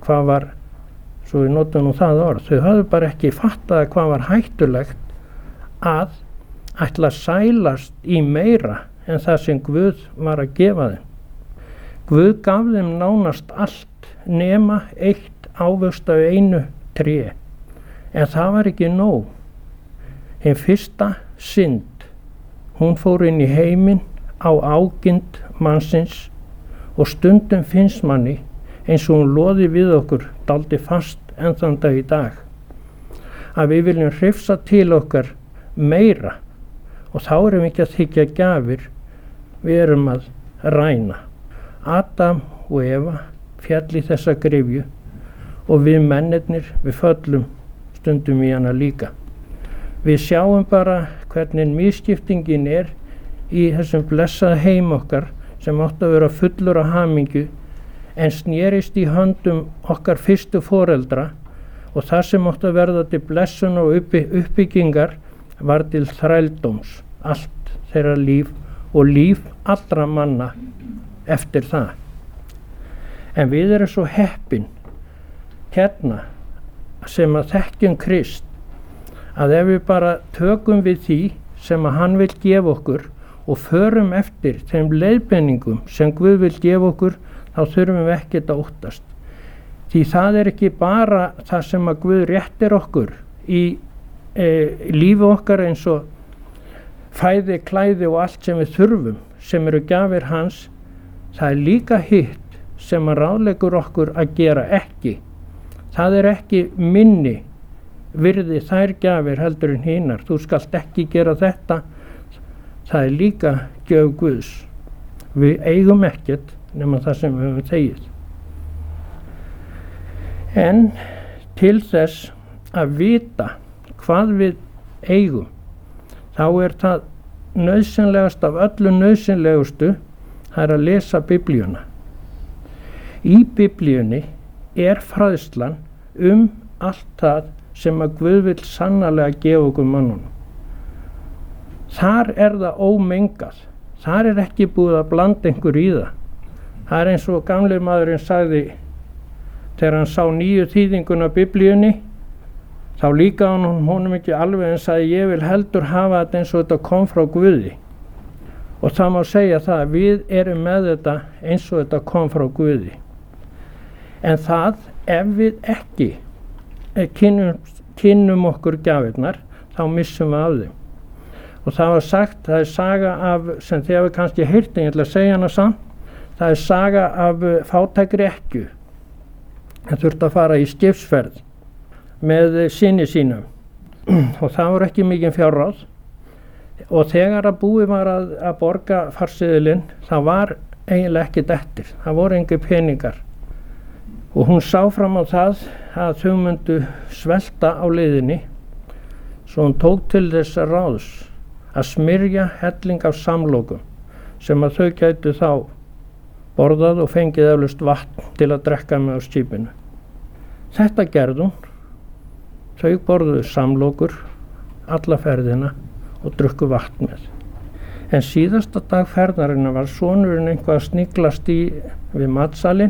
hvað var, svo við notum nú það orð, þau höfðu bara ekki fattað hvað var hættulegt að ætla að sælast í meira en það sem Guð var að gefa þeim. Guð gaf þeim nánast allt nema eitt ávöxt af einu tré, en það var ekki nóg. Hinn fyrsta synd, hún fór inn í heiminn á ágind mannsins og stundum finnst manni eins og hún loði við okkur dálítið fast enn þann dag í dag, að við viljum hrifsa til okkar meira og þá erum við ekki að þiggja gjafir, við erum að ræna. Adam og Eva féll í þessa gryfju og við mennirnir, við föllum stundum í hana líka. Við sjáum bara hvernig misskiptingin er í þessum blessaða heim okkar sem átti að vera fullur af hamingju en snerist í höndum okkar fyrstu foreldra og það sem átti að verða til blessun og uppbyggingar var til þrældóms, allt þeirra líf og líf allra manna eftir það. En við erum svo heppin hérna sem að þekkjum Krist að ef við bara tökum við því sem að hann vil gefa okkur og förum eftir þeim leiðbeiningum sem Guð vil gefa okkur, þá þurfum við ekkert að óttast. Því það er ekki bara það sem að Guð réttir okkur í lífi okkar eins og fæði, klæði og allt sem við þurfum, sem eru gjafir hans, það er líka hitt sem að ráðleggur okkur að gera ekki. Það er ekki minni virði þær gjafir heldur en hinar. Þú skalt ekki gera þetta. Það er líka gjöf Guðs. Við eigum ekkert nema það sem við höfum þegið. En til þess að vita hvað við eigum, þá er það nauðsynlegast af öllu nauðsynlegustu, það er að lesa Biblíuna. Í Biblíunni er fræðslan allt það sem að Guð vill sannarlega gefa okkur mönnunum. Þar er það ómengað, þar er ekki búið að blanda einhver í það. Það er eins og gamli maðurinn sagði þegar hann sá nýju þýðinguna Biblíunni, þá líka honum ekki alveg en sagði ég vil heldur hafa þetta eins og þetta kom frá Guði. Og það má segja það að við erum með þetta eins og þetta kom frá Guði. En það, ef við ekki kynnum okkur gjafirnar, þá missum við af þeim. Og það var sagt, það er saga af, sem þið hafi kannski heyrt, en ég ætla að segja hana samt, það er saga af fátækri ekkju. Hann þurfti að fara í skipsferð með syni sínum og það voru ekki mikið fjárráð og þegar að búið var að borga farseðilinn, það var eiginlega ekkert eftir, það voru engi peningar og hún sá fram á það að þau myndu svelta á leiðinni, svo hún tók til þess ráðs að smyrja helling af samlokum sem að þau gætu þá borðað og fengið eflaust vatn til að drekka með á skipinu. Þetta gerði hún. Þau borðuðu samlokur alla ferðina og drukku vatn með. En síðasta dag ferðarinnar var sonurinn eitthvað að sniglast við matsalinn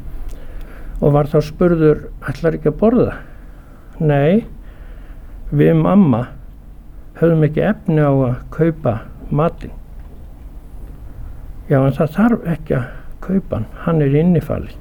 og var þá spurður, ætlar ekki að borða? Nei, við mamma höfðum ekki efni á að kaupa matinn. Já, en það þarf ekki að kaupa hann er innifalinn.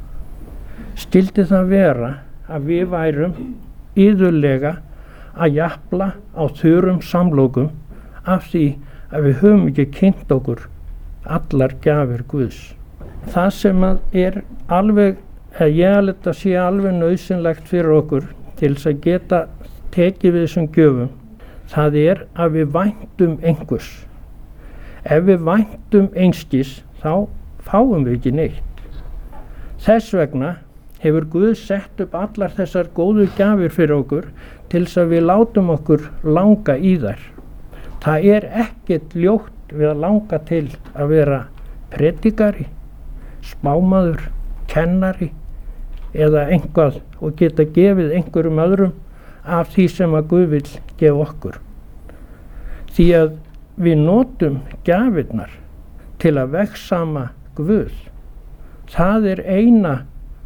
Skyldi það vera að við værum iðulega að japla á þurrum samlokum af því að við höfum ekki kynnt okkur allar gjafir Guðs. Það sem er alveg, ég held að sé alveg nauðsynlegt fyrir okkur til þess að geta tekið við þessum gjöfum, það er að við væntum einhvers. Ef við væntum einskis, þá fáum við ekki neitt. Þess vegna hefur Guð sett upp allar þessar góðu gjafir fyrir okkur til þess að við látum okkur langa í þær. Það er ekkert ljótt við að langa til að vera predikari, spámaður, kennari eða einhvað og geta gefið einhverjum öðrum af því sem að Guð vill gefa okkur. Því að við notum gjafirnar til að vegsama Guð. Það er eina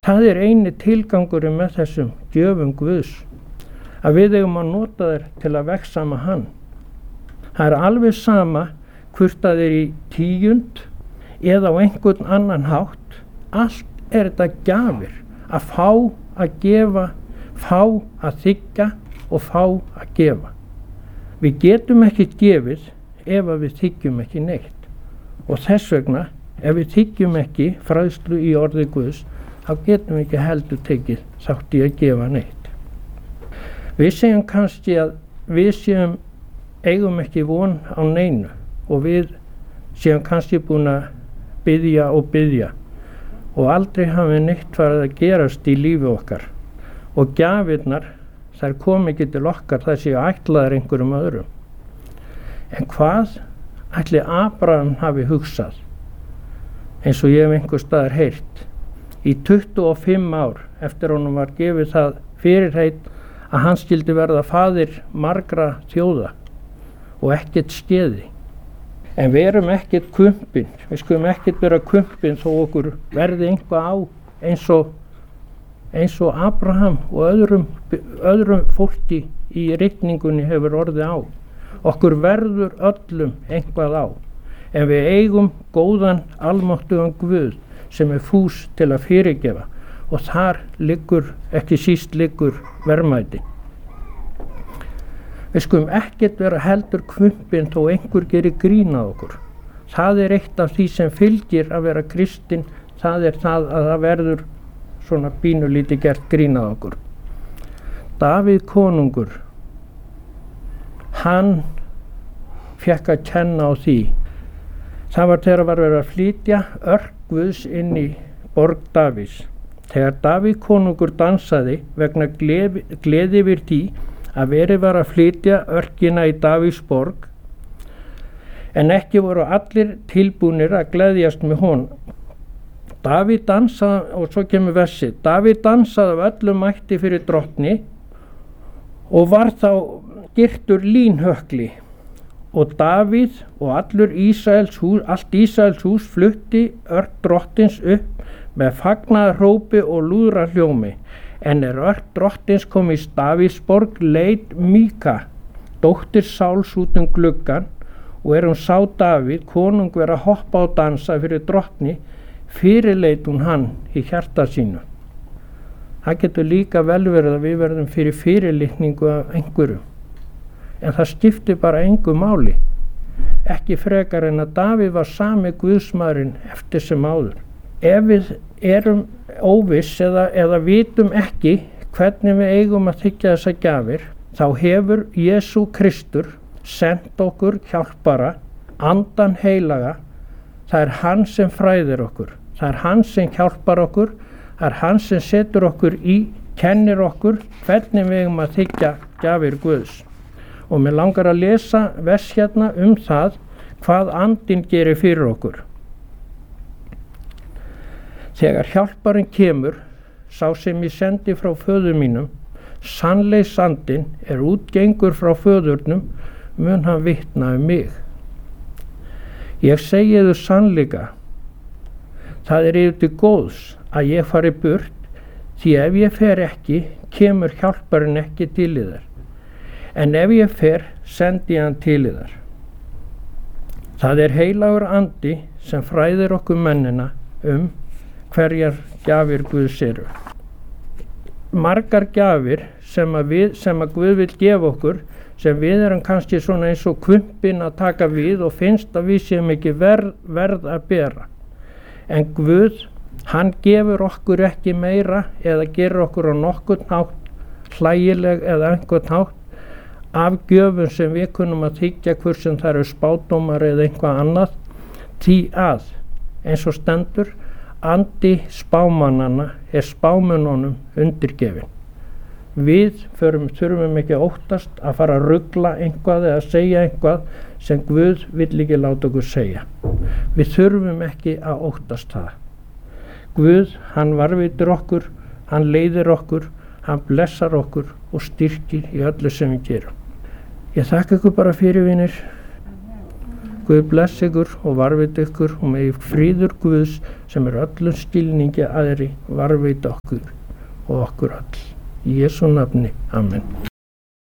Það er eini tilgangurinn með þessum gjöfum Guðs, að við eigum að nota þær til að vexa með hann. Það er alveg sama hvort það er í tíund eða á einhvern annan hátt. Allt er þetta gjafir, að fá að gefa, fá að þiggja og fá að gefa. Við getum ekki gefið ef að við þiggjum ekki neitt, og þess vegna ef við þiggjum ekki fræðslu í orði Guðs, þá getum við ekki heldur tekið þátt í að gefa neitt. Við segjum kannski að við eigum ekki von á neinu, og við séum kannski búin að biðja og aldrei hafi neitt farið að gerast í lífi okkar, og gjafirnar þær kom ekki til okkar, þær séu ætlaðar einhverjum öðrum. En hvað ætli Abraham hafi hugsað, eins og ég hef einhvers staðar heyrt, í 25 ár eftir honum var gefið það fyrirheit að hann skyldi verða faðir margra þjóða og ekkert skeði. En við erum ekkert kumpin, við skulum ekkert vera kumpin þó okkur verði eitthvað á eins og Abraham og öðrum fólki í ritningunni hefur orðið á. Okkur verður öllum eitthvað á, en við eigum góðan almáttugan Guð sem er fús til að fyrirgefa, og þar ekki síst liggur verðmæti. Við skulum ekkert vera heldur kumpin þó einhver gerir grín að okkur. Það er eitt af því sem fylgir að vera kristinn, það er það að það verður svona pínulítið gert grín að okkur. Davíð konungur, hann fékk að kenna á því. Það var þegar var verið að flytja örk Guðs inn í borg Davíðs. Þegar Davíð konungur dansaði vegna gleði yfir því að verið var að flytja örkina í Davíðs borg, en ekki voru allir tilbúnir að gleðjast með honum. Davíð dansaði, og svo kemur versið, Davíð dansaði af öllum mætti fyrir drottni og var þá girtur línhökli, og Davíð og allt Ísraels hús flutti örk drottins upp með fagnaðarhrópi og lúðrahljómi. En örk drottins kom í Davíðs borg, leit Míka, dóttir Sáls, út gluggann, og hún sá Davíð konung vera að hoppa og dansa fyrir drottni, fyrirleit hún hann í hjarta sínu. Það getur líka vel verið að við verðum fyrir fyrirlitningu af einhverju, en það skiptir bara engu máli, ekki frekar en að Davíð var sami Guðsmaðurinn eftir sem áður. Ef við erum óviss eða vitum ekki hvernig við eigum að þiggja þessa gjafir, þá hefur Jesú Kristur sent okkur hjálpara, andan heilaga. Það er hann sem fræðir okkur, það er hann sem hjálpar okkur, það er hann sem setur okkur kennir okkur hvernig við eigum að þiggja gjafir Guðs. Og mér langar að lesa vers hérna það hvað andinn gerir fyrir okkur. Þegar hjálparinn kemur, sá sem ég sendi frá föður mínum, sannleiksandinn er útgengur frá föðurnum, mun hann vitna mig. Ég segi þér sannleika, það er yfir til góðs að ég fari burt, því ef ég fer ekki, kemur hjálparinn ekki til yðar. En ef ég fer, sendi ég hann til yðar. Það er heilagur andi sem fræðir okkur mennina hverjar gjafir Guðs eru. Margar gjafir sem að Guð vill gefa okkur, sem við erum kannski svona eins og kumpin að taka við og finnst að við séum ekki verð að bera. En Guð, hann gefur okkur ekki meira eða gerir okkur á nokkurn hátt hlægileg eða einhvern hátt af gjöfum sem við kunnum að þiggja, hvort sem það eru spádómar eða eitthvað annað, því að, eins og stendur, andi spámannanna er spámönnunum undirgefin. Við þurfum ekki að óttast að fara að rugla eitthvað eða segja eitthvað sem Guð vill ekki láta okkur segja. Við þurfum ekki að óttast það. Guð, hann varðveitir okkur, hann leiðir okkur, hann blessar okkur og styrkir í öllu sem við gerum. Ég þakka ykkur bara fyrir, vinir. Guð blessi ykkur og varveita ykkur og megi fríður Guðs sem öllum skilningi aðri varveita okkur og okkur öll. Í Jesú nafni. Amen.